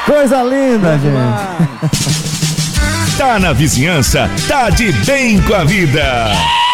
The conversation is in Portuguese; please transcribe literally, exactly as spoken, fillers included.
Coisa linda, gente. Tá na vizinhança, tá de bem com a vida.